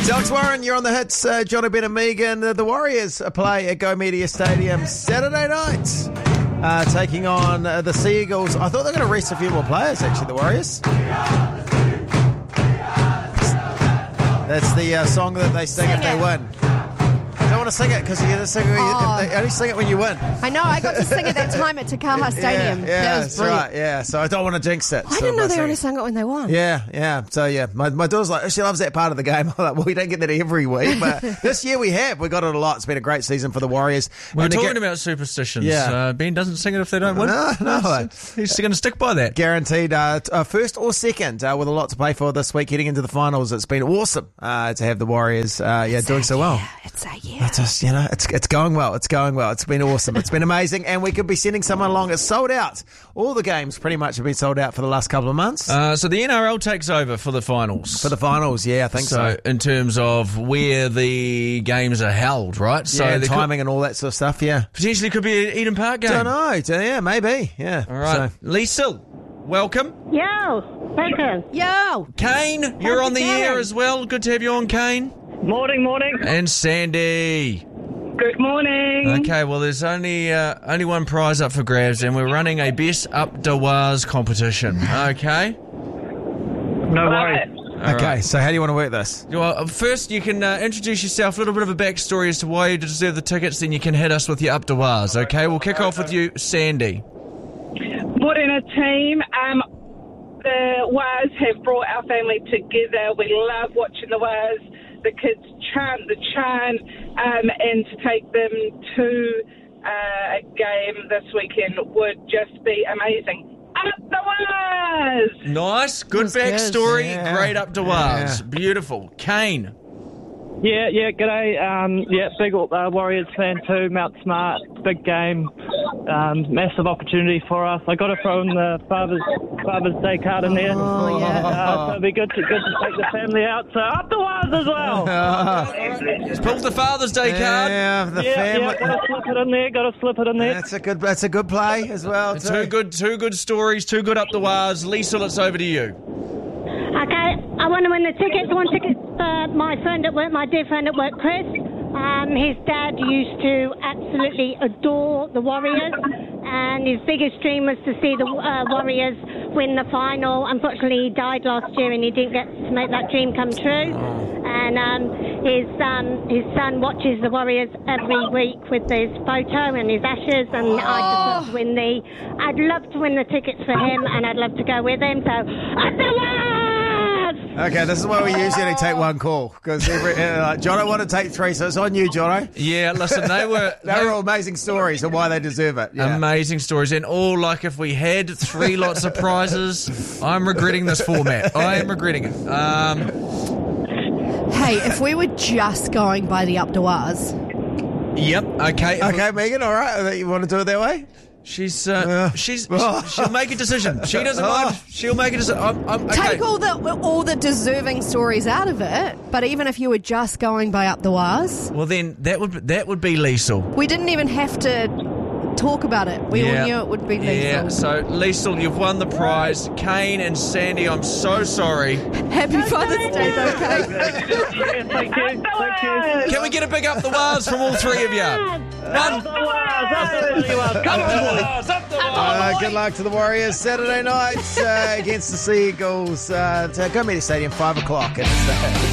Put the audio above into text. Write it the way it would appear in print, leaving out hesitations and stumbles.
Alex Warren, you're on the hits. Johnny Ben and Megan. The Warriors play at Go Media Stadium Saturday night, taking on the Seagulls. I thought they were going to rest a few more players, actually, the Warriors. That's the song that they sing if they win. I don't want to sing it because you only sing it when you win. I know, I got to sing it that time at Takama Stadium. Yeah, that was that's brilliant. right. Yeah, so I don't want to jinx it. I didn't know they only sang it when they won. Yeah. So, my daughter's like, she loves that part of the game. I'm like, well, we don't get that every week, but this year we have. We got it a lot. It's been a great season for the Warriors. We're talking about superstitions. Yeah. Ben doesn't sing it if they don't win. No. He's going to stick by that. Guaranteed first or second with a lot to play for this week heading into the finals. It's been awesome to have the Warriors doing so well. It's a year. It's just, it's going well. It's going well. It's been awesome. It's been amazing. And we could be sending someone along. It's sold out. All the games pretty much have been sold out for the last couple of months. So the NRL takes over for the finals. For the finals, yeah, I think so. In terms of where the games are held, right? So yeah, timing and all that sort of stuff, yeah. Potentially could be an Eden Park game. Don't know. Yeah, maybe. Yeah. All right. So. Lisa, welcome. Yo, thank you. Yo! Kane, you're on the air as well. Good to have you on, Kane. Morning. And Sandy. Good morning. Okay, well, there's only one prize up for grabs, and we're running a Best Up Dawaz competition. Okay? No worries. Okay, so how do you want to work this? Well, first, you can introduce yourself, a little bit of a backstory as to why you deserve the tickets, then you can hit us with your Up Dawaz, okay? We'll kick off with you, Sandy. Morena team. The Waz have brought our family together. We love watching the Waz. The kids chant the chant, and to take them to a game this weekend would just be amazing. Up the Waz! Nice, good That's backstory, good. Yeah. great Up Dawaz. Yeah. Beautiful. Kane. Yeah, g'day. Big Warriors fan too. Mount Smart, big game, massive opportunity for us. I got to throw in the Father's Day card in there. Oh, yeah. So it'd be good to take the family out. So up the Waz as well. Just pulled the Father's Day card. Yeah, the Yeah, family. got to slip it in there. That's a good play as well. Two good stories, two good Up Dawaz. Lisa, it's over to you. Okay, I want to win the tickets. I want tickets for my friend at work, my dear friend at work, Chris. His dad used to absolutely adore the Warriors, and his biggest dream was to see the Warriors win the final. Unfortunately, he died last year, and he didn't get to make that dream come true. And his son watches the Warriors every week with his photo and his ashes, and I'd love to win the tickets for him, and I'd love to go with him. So, up the Warriors! Okay, this is why we usually only take one call, because Jono wanted to take three, so it's on you, Jono. Yeah, listen, they were all amazing stories and why they deserve it. Yeah. amazing stories, and all like if we had three lots of prizes. I'm regretting this format. I am regretting it. Hey, if we were just going by the Up Dawaz, Yep. Okay. Okay, Megan, all right. You want to do it that way? She'll make a decision. She doesn't mind. She'll make a decision. Okay. take all the deserving stories out of it, but even if you were just going by Up Dawaz, Well, then that would be Liesl. we didn't even have to talk about it. We all knew it would be lethal. Yeah, so Liesl, you've won the prize. Kane and Sandy, I'm so sorry. Happy Father's Day, though, Kate. Yeah, thank you. Can we get a big Up the Waz from all three of you? Up the Waz. Come on, boys. Good luck to the Warriors Saturday night against the Seagulls. Go Media Stadium, 5 o'clock.